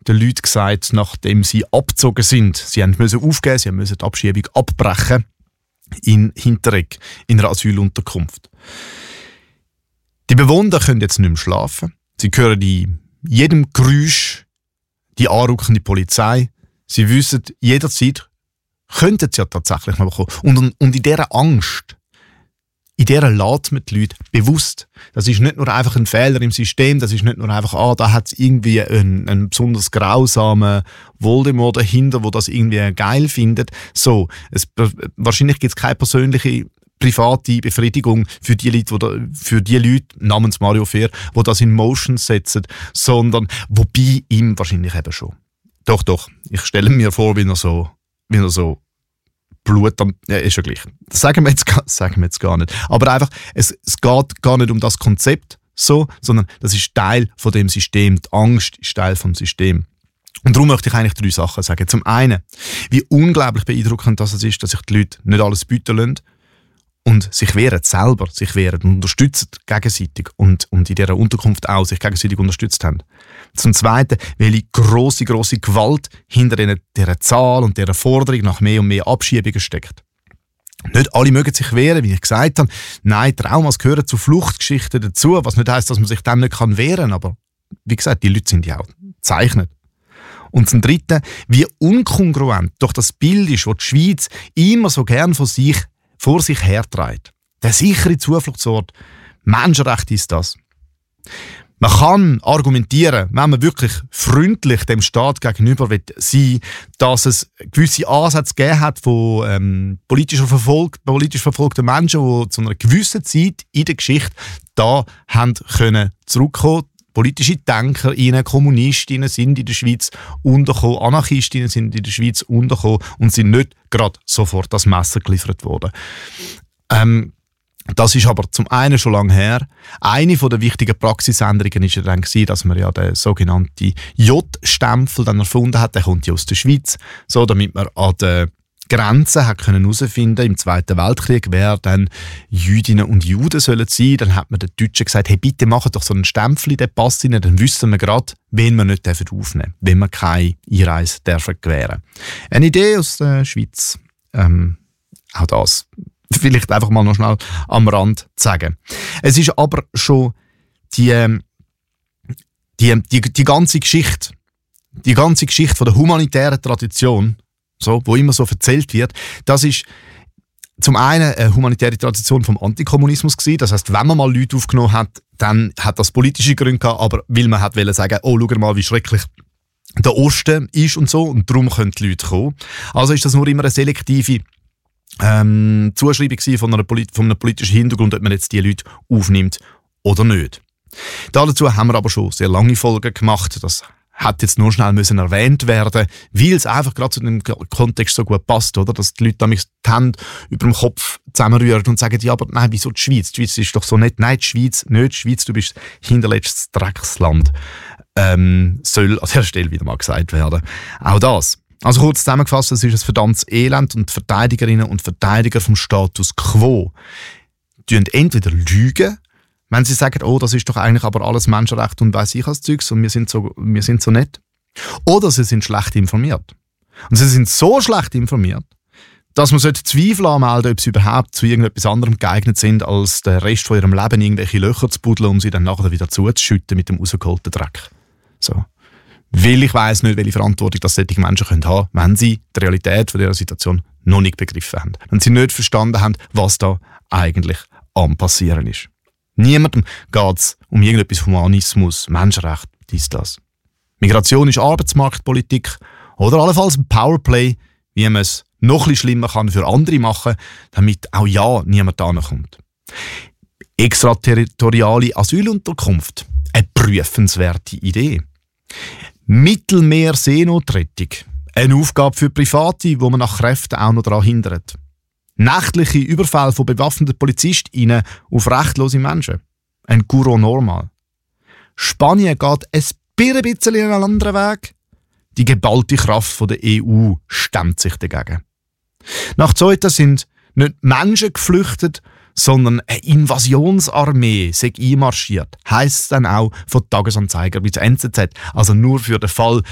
den Leuten gesagt, nachdem sie abgezogen sind. Sie mussten aufgeben, sie mussten die Abschiebung abbrechen in Hinteregg, in einer Asylunterkunft. Die Bewohner können jetzt nicht mehr schlafen. Sie hören in jedem Geräusch die anrückende Polizei. Sie wissen, jederzeit könnten sie ja tatsächlich mal kommen. Und in dieser Angst, in dieser lässt man die Leute bewusst. Das ist nicht nur einfach ein Fehler im System, das ist nicht nur einfach, da hat es irgendwie einen besonders grausamen Voldemort dahinter, der das irgendwie geil findet. So, wahrscheinlich gibt es keine persönliche private Befriedigung für die Leute namens Mario Fehr, die das in Motion setzen, sondern wobei ihm wahrscheinlich eben schon. Doch, ich stelle mir vor, wie er so Blut ist ja gleich. Das sagen wir jetzt gar nicht. Aber einfach, es geht gar nicht um das Konzept so, sondern das ist Teil von dem System. Die Angst ist Teil vom System. Und darum möchte ich eigentlich 3 Sachen sagen. Zum einen, wie unglaublich beeindruckend das ist, dass sich die Leute nicht alles bieten lassen und sich wehren und unterstützen gegenseitig und in dieser Unterkunft auch sich gegenseitig unterstützt haben. Zum Zweiten, welche grosse Gewalt hinter dieser Zahl und dieser Forderung nach mehr und mehr Abschiebungen steckt. Nicht alle mögen sich wehren, wie ich gesagt habe. Nein, Traumas gehören zu Fluchtgeschichten dazu, was nicht heisst, dass man sich dem nicht wehren kann. Aber wie gesagt, die Leute sind ja auch gezeichnet. Und zum Dritten, wie unkongruent doch das Bild ist, das die Schweiz immer so gern vor sich herträgt. Der sichere Zufluchtsort, Menschenrecht ist das. Man kann argumentieren, wenn man wirklich freundlich dem Staat gegenüber sein will, dass es gewisse Ansätze gegeben hat von politisch verfolgten Menschen, die zu einer gewissen Zeit in der Geschichte da haben können zurückkommen. Politische Denker, Kommunistinnen sind in der Schweiz untergekommen, Anarchistinnen sind in der Schweiz untergekommen und sind nicht gerade sofort das Messer geliefert worden. Das ist aber zum einen schon lange her. Eine der wichtigen Praxisänderungen war ja dann, dass man ja den sogenannten J-Stempel dann erfunden hat. Der kommt ja aus der Schweiz, so damit man an den Grenzen herausfinden im Zweiten Weltkrieg, wer dann Jüdinnen und Juden sollen sein. Dann hat man den Deutschen gesagt, hey, bitte macht doch so einen Stempel in den Pass rein, dann wissen wir gerade, wen wir nicht aufnehmen dürfen, wenn wir keine Einreise gewähren. Eine Idee aus der Schweiz. Auch das vielleicht einfach mal noch schnell am Rand zu sagen. Es ist aber schon die ganze Geschichte von der humanitären Tradition, so, wo immer so erzählt wird, das ist zum einen eine humanitäre Tradition vom Antikommunismus gewesen. Das heisst, wenn man mal Leute aufgenommen hat, dann hat das politische Gründe gehabt, aber weil man hat wollen sagen, oh, schau mal, wie schrecklich der Osten ist und so, und darum können die Leute kommen. Also ist das nur immer eine selektive Zuschreibung von einem politischen Hintergrund, ob man jetzt die Leute aufnimmt oder nicht. Dazu haben wir aber schon sehr lange Folgen gemacht. Das hat jetzt nur schnell erwähnt werden, weil es einfach gerade zu dem Kontext so gut passt, oder? Dass die Leute damit die Hände über dem Kopf zusammenrühren und sagen, ja, aber nein, wieso die Schweiz? Die Schweiz ist doch so nett. Nein, die Schweiz nicht. Die Schweiz, du bist hinterletztes Drecksland. Soll an dieser Stelle wieder mal gesagt werden. Auch das. Also kurz zusammengefasst, es ist ein verdammtes Elend und die Verteidigerinnen und Verteidiger vom Status Quo tun entweder lügen, wenn sie sagen, oh, das ist doch eigentlich aber alles Menschenrecht und weiss ich als Zeugs und wir sind so nett. Oder sie sind schlecht informiert. Und sie sind so schlecht informiert, dass man Zweifel anmelden, ob sie überhaupt zu irgendetwas anderem geeignet sind, als den Rest von ihrem Leben irgendwelche Löcher zu buddeln, um sie dann nachher wieder zuzuschütten mit dem rausgeholten Dreck. So. Weil ich weiss nicht, welche Verantwortung das solche Menschen haben können, wenn sie die Realität von dieser Situation noch nicht begriffen haben. Wenn sie nicht verstanden haben, was da eigentlich am Passieren ist. Niemandem geht es um irgendetwas Humanismus, Menschenrecht, das. Migration ist Arbeitsmarktpolitik oder allenfalls ein Powerplay, wie man es noch ein bisschen schlimmer kann für andere machen, damit auch ja niemand da kommt. Extraterritoriale Asylunterkunft. Eine prüfenswerte Idee. Mittelmeer-Seenotrettung. Eine Aufgabe für Private, wo man nach Kräften auch noch daran hindert. Nächtliche Überfälle von bewaffneten PolizistInnen auf rechtlose Menschen. Ein Guru normal. Spanien geht ein bisschen einen anderen Weg. Die geballte Kraft der EU stemmt sich dagegen. Nach Zeiten sind nicht Menschen geflüchtet, sondern eine Invasionsarmee sei einmarschiert. Heisst es dann auch von Tagesanzeiger bis zur NZZ. Also nur für den Fall,